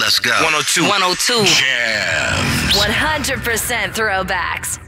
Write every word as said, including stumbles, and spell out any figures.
Let's go. one oh two. one oh two. Jam. one hundred percent throwbacks.